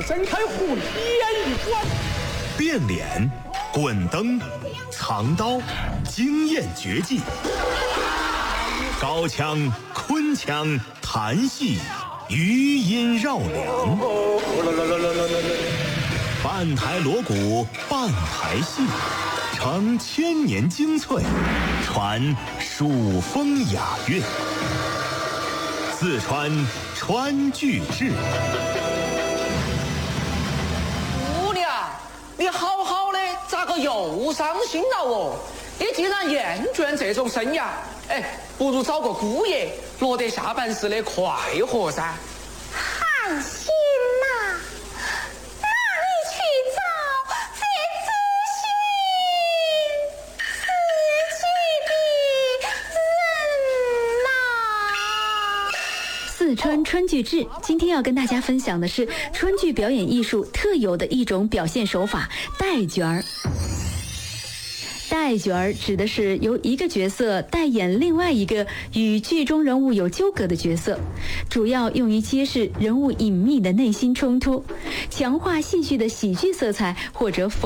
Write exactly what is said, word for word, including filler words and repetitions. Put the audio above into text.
伸开虎眼一观， 变脸、滚灯、藏刀、惊艳绝技，高腔、昆腔、弹戏，余音绕梁，半台锣鼓，半台戏，承千年精粹，传蜀风雅韵。四川川剧志。 姑娘，你好好的，咋个又伤心了哦？你既然厌倦这种生涯，哎，不如找个姑爷，落得下半世的快活噻。 寒心呐，哪里去找这知心知己的人呐？ 四川川剧志，今天要跟大家分享的是川剧表演艺术特有的一种表现手法——代角儿。代角儿指的是由一个角色代演另外一个与剧中人物有纠葛的角色，主要用于揭示人物隐秘的内心冲突，强化戏剧的喜剧色彩或者否